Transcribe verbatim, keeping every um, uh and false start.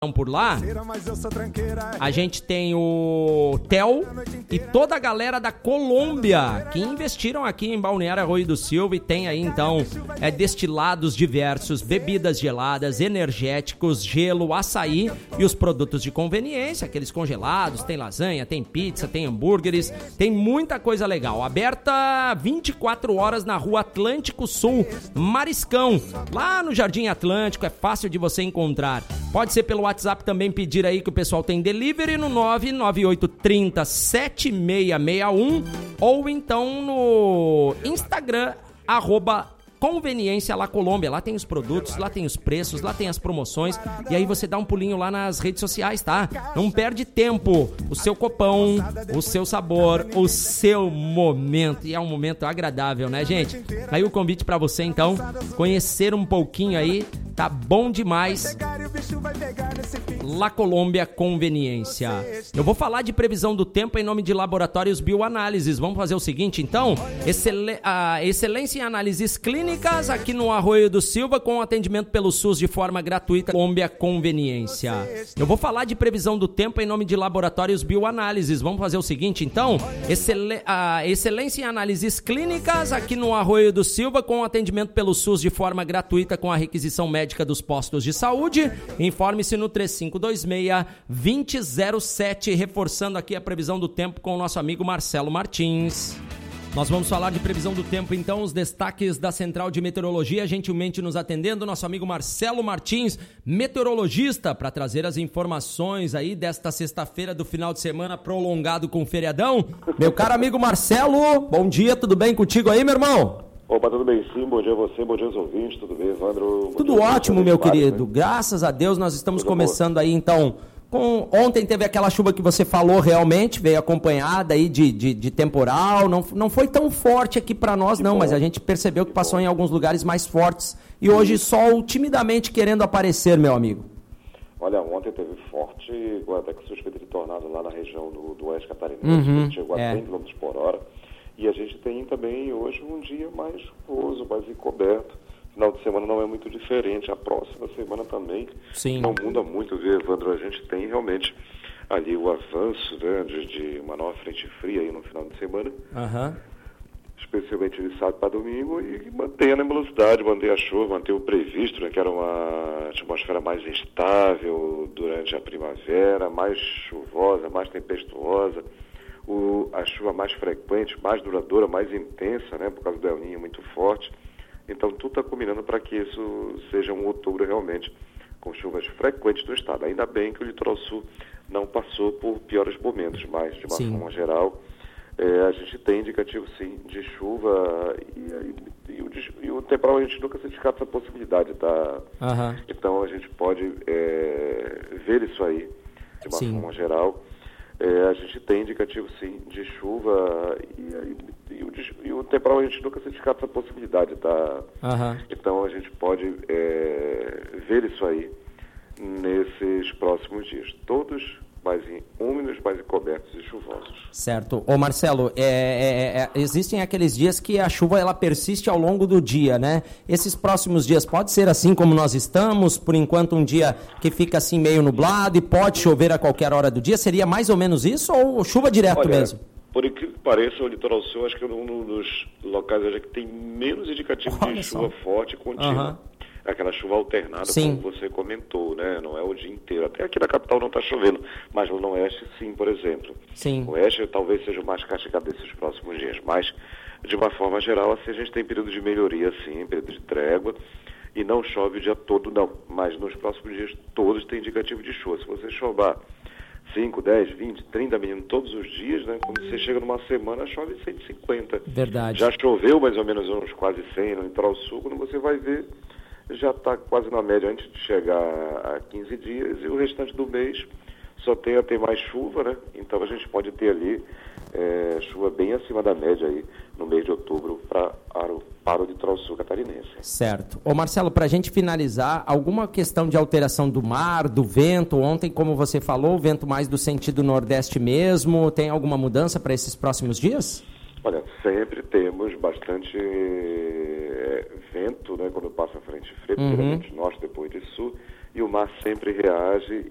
por lá, a gente tem o Theo e toda a galera da Colômbia que investiram aqui em Balneário Arroio do Silva e tem aí então é, destilados diversos, bebidas geladas, energéticos, gelo, açaí e os produtos de conveniência, aqueles congelados, tem lasanha, tem pizza, tem hambúrgueres, tem muita coisa legal. Aberta vinte e quatro horas na Rua Atlântico Sul, Mariscão, lá no Jardim Atlântico, é fácil de você encontrar. Pode ser pelo WhatsApp também, pedir aí que o pessoal tem delivery no nove nove oito três zero sete seis seis um ou então no Instagram, arroba Conveniência La Colômbia. Lá tem os produtos, lá tem os preços, lá tem as promoções e aí você dá um pulinho lá nas redes sociais, tá? Não perde tempo. O seu copão, o seu sabor, o seu momento. E é um momento agradável, né, gente? Aí o convite pra você, então, conhecer um pouquinho aí. Tá bom demais. La Colômbia Conveniência. Eu vou falar de previsão do tempo em nome de Laboratórios Bioanálises. Vamos fazer o seguinte, então. Excel... A excelência em análises clínicas aqui no Arroio do Silva com atendimento pelo SUS de forma gratuita. Colômbia Conveniência. Eu vou falar de previsão do tempo em nome de Laboratórios Bioanálises. Vamos fazer o seguinte, então. Excel... A excelência em análises clínicas aqui no Arroio do Silva com atendimento pelo SUS de forma gratuita com a requisição médica médica dos postos de saúde. Informe-se no três cinco dois seis, dois zero zero sete, reforçando aqui a previsão do tempo com o nosso amigo Marcelo Martins. Nós vamos falar de previsão do tempo, então, os destaques da Central de Meteorologia, gentilmente nos atendendo, nosso amigo Marcelo Martins, meteorologista, para trazer as informações aí desta sexta-feira do final de semana prolongado com feriadão. Meu caro amigo Marcelo, bom dia, tudo bem contigo aí, meu irmão? Opa, tudo bem sim, bom dia a você, bom dia aos ouvintes, tudo bem, Evandro? Tudo ótimo, meu querido, graças a Deus nós estamos começando aí então, com... ontem teve aquela chuva que você falou realmente, veio acompanhada aí de, de, de temporal, não, não foi tão forte aqui para nós não, mas a gente percebeu que passou em alguns lugares mais fortes e hoje sol timidamente querendo aparecer, meu amigo. Olha, ontem teve forte, até que suspeita de tornado lá na região do, do Oeste Catarinense, uhum, que chegou a é. cem quilômetros por hora. E a gente tem também hoje um dia mais chuvoso, mais encoberto. Final de semana não é muito diferente. A próxima semana também Sim. não muda muito, viu, Evandro? A gente tem realmente ali o avanço, né, de, de uma nova frente fria aí no final de semana. Uhum. Especialmente de sábado para domingo, e manter a nebulosidade, manter a chuva, manter o previsto, né, que era uma atmosfera mais instável durante a primavera, mais chuvosa, mais tempestuosa. O, a chuva mais frequente, mais duradoura, mais intensa, né, por causa do El Niño muito forte. Então, tudo está combinando para que isso seja um outubro realmente com chuvas frequentes no estado. Ainda bem que o litoral sul não passou por piores momentos, mas, de uma sim. forma geral, é, a gente tem indicativo, sim, de chuva e, e, e, o, e o temporal a gente nunca se descarta essa possibilidade, tá? Uhum. Então, a gente pode é, ver isso aí, de uma sim. forma geral. É, a gente tem indicativo, sim, de chuva e, e, e, o, e o temporal a gente nunca se descarta essa possibilidade, tá? Uhum. Então a gente pode é, ver isso aí nesses próximos dias. Todos mais úmidos, mais encobertos e chuvosos. Certo. Ô Marcelo, é, é, é, existem aqueles dias que a chuva ela persiste ao longo do dia, né? Esses próximos dias pode ser assim como nós estamos, por enquanto um dia que fica assim meio nublado e pode chover a qualquer hora do dia, seria mais ou menos isso ou chuva direto Olha, mesmo? Por incrível que pareça, o litoral sul acho que é um dos locais hoje que tem menos indicativo Olha de só. chuva forte e contínua. Uhum. Aquela chuva alternada, sim. como você comentou, né? Não é o dia inteiro. Até aqui na capital não está chovendo, mas no oeste sim, por exemplo. Sim. O oeste talvez seja o mais castigado desses próximos dias, mas de uma forma geral, assim, a gente tem período de melhoria, sim, período de trégua, e não chove o dia todo, não. Mas nos próximos dias todos têm indicativo de chuva. Se você chover cinco, dez, vinte, trinta minutos todos os dias, né? Quando você chega numa semana, chove cento e cinquenta. Verdade. Já choveu mais ou menos uns quase cem no litoral sul, quando você vai ver, já está quase na média antes de chegar a quinze dias, e o restante do mês só tem a ter mais chuva, né? Então a gente pode ter ali é, chuva bem acima da média aí no mês de outubro pra, para o litoral sul catarinense. Certo. Ô Marcelo, para a gente finalizar, alguma questão de alteração do mar, do vento? Ontem, como você falou, o vento mais do sentido nordeste mesmo, tem alguma mudança para esses próximos dias? Olha, sempre temos bastante é, vento, né, quando passa a frente fria, primeiramente uhum. norte, depois de sul, e o mar sempre reage